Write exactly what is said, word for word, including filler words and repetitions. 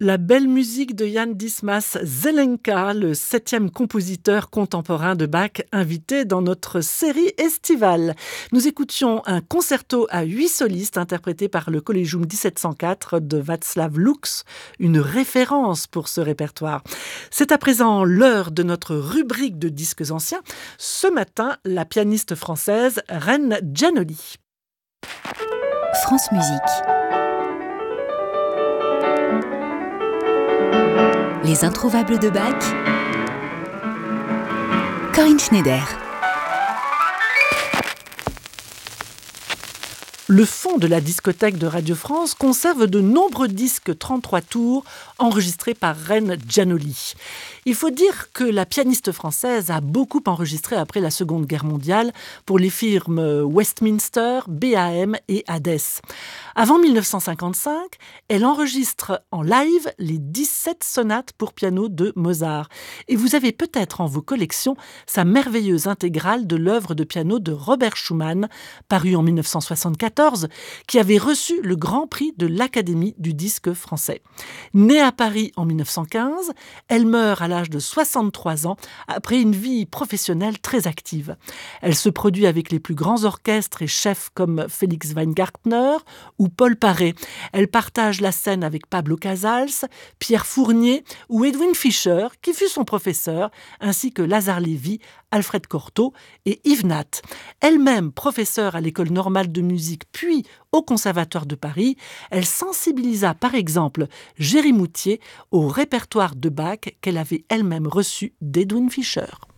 La belle musique de Jan Dismas Zelenka, le septième compositeur contemporain de Bach, invité dans notre série estivale. Nous écoutions un concerto à huit solistes interprété par le Collegium dix-sept cent quatre de Václav Lux, une référence pour ce répertoire. C'est à présent l'heure de notre rubrique de disques anciens. Ce matin, la pianiste française Reine Gianoli. France Musique. Les introuvables de Bach. Corinne Schneider. Le fond de la discothèque de Radio France conserve de nombreux disques trente-trois tours enregistrés par Reine Gianoli. Il faut dire que la pianiste française a beaucoup enregistré après la Seconde Guerre mondiale pour les firmes Westminster, B A M et Hades. Avant mille neuf cent cinquante-cinq, elle enregistre en live les dix-sept sonates pour piano de Mozart. Et vous avez peut-être en vos collections sa merveilleuse intégrale de l'œuvre de piano de Robert Schumann, parue en mille neuf cent soixante-quatorze, qui avait reçu le Grand Prix de l'Académie du disque français. Née à Paris en mille neuf cent quinze, elle meurt à l'âge de soixante-trois ans après une vie professionnelle très active. Elle se produit avec les plus grands orchestres et chefs comme Félix Weingartner ou Paul Paré. Elle partage la scène avec Pablo Casals, Pierre Fournier ou Edwin Fischer, qui fut son professeur, ainsi que Lazare Lévy, Alfred Cortot et Yves Nat. Elle-même professeure à l'École normale de musique puis au Conservatoire de Paris, elle sensibilisa par exemple Géry Moutier au répertoire de Bach qu'elle avait elle-même reçu d'Edwin Fischer.